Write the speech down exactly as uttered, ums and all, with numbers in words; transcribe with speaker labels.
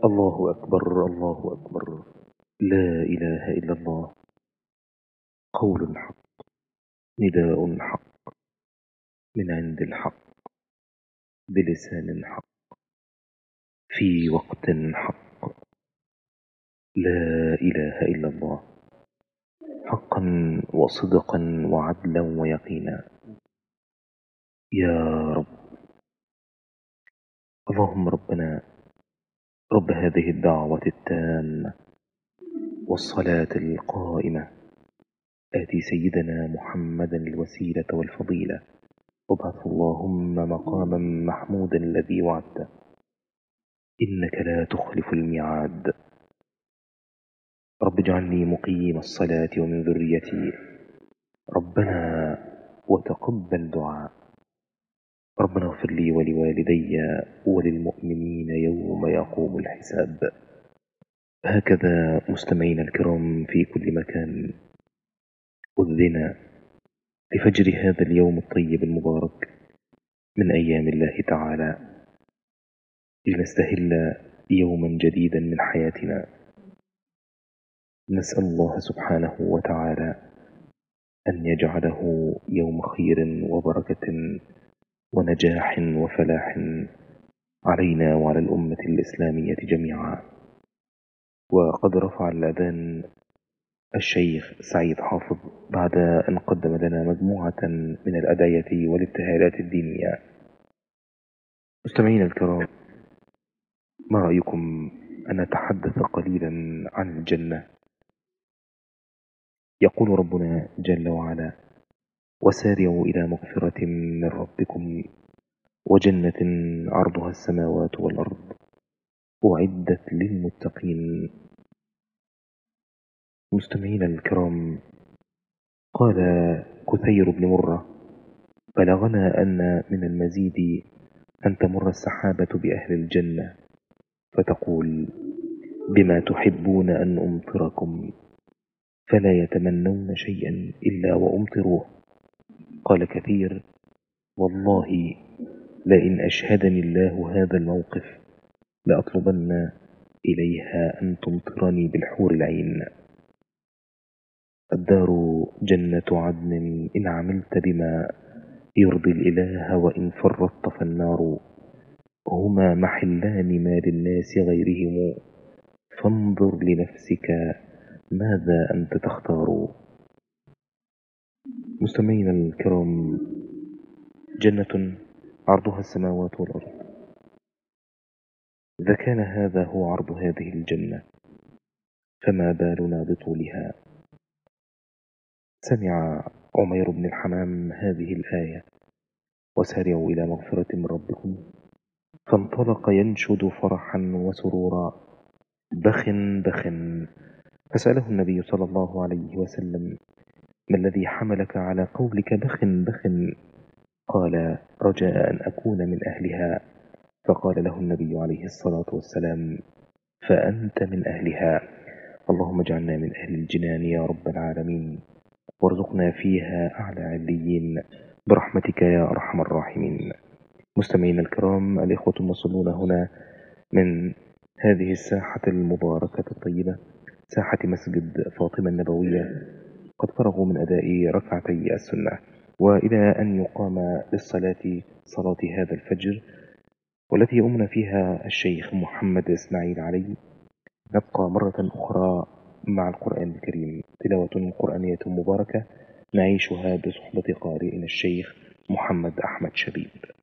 Speaker 1: الله أكبر الله أكبر. لا إله إلا الله. قول حق، نداء حق، من عند الحق، بلسان حق، في وقت حق. لا إله إلا الله، حقا وصدقا وعدلا ويقينا. يا رب، اللهم ربنا رب هذه الدعوة التامة والصلاة القائمة، آتي سيدنا محمدا الوسيلة والفضيلة، وابعث اللهم مقاما محمودا الذي وعدته، إنك لا تخلف الميعاد. رب اجعلني مقيم الصلاة ومن ذريتي، ربنا وتقبل دعاء. ربنا اغفر لي ولوالدي وللمؤمنين يوم يقوم الحساب. هكذا مستمعين الكرام في كل مكان، أذن لفجر هذا اليوم الطيب المبارك من أيام الله تعالى، لنستهل يوما جديدا من حياتنا. نسأل الله سبحانه وتعالى أن يجعله يوم خير وبركة ونجاح وفلاح علينا وعلى الأمة الإسلامية جميعا. وقد رفع الأذان الشيخ سعيد حافظ بعد أن قدم لنا مجموعة من الأدعية والابتهالات الدينية. مستمعين الكرام، ما رأيكم أن نتحدث قليلا عن الجنة؟ يقول ربنا جل وعلا: وسارعوا إلى مغفرة من ربكم وجنة عرضها السماوات والأرض أعدت للمتقين. مستمعين الكرام، قال كثير بن مرة: بلغنا أن من المزيد أن تمر السحابة بأهل الجنة فتقول: بما تحبون أن أمطركم، فلا يتمنون شيئا إلا وأمطروه. قال كثير: والله لئن أشهدني الله هذا الموقف لأطلبن إليها أن تمطرني بالحور العين. الدار جنة عدن إن عملت بما يرضي الإله، وإن فرطت فالنار. هما محلان ما للناس غيرهم، فانظر لنفسك ماذا أنت تختار. مستمعين الكرام، جنة عرضها السماوات والأرض، إذا كان هذا هو عرض هذه الجنة فما بالنا بطولها؟ سمع عمير بن الحمام هذه الآية: وسارعوا إلى مغفرة من ربكم، فانطلق ينشد فرحا وسرورا: بخ بخ. فسأله النبي صلى الله عليه وسلم: ما الذي حملك على قولك بخ بخ؟ قال: رجاء أن أكون من أهلها. فقال له النبي عليه الصلاة والسلام: فأنت من أهلها. اللهم اجعلنا من أهل الجنان يا رب العالمين، وارزقنا فيها أعلى عليين برحمتك يا أرحم الراحمين. مستمعين الكرام، الإخوة المصلون هنا من هذه الساحة المباركة الطيبة، ساحة مسجد فاطمة النبوية، قد فرغوا من أداء ركعتي السنة، وإلى أن يقام للصلاة صلاة هذا الفجر والتي يؤمن فيها الشيخ محمد إسماعيل علي، نبقى مرة أخرى مع القرآن الكريم، تلاوة قرآنية مباركة نعيشها بصحبة قارئنا الشيخ محمد أحمد شبيب.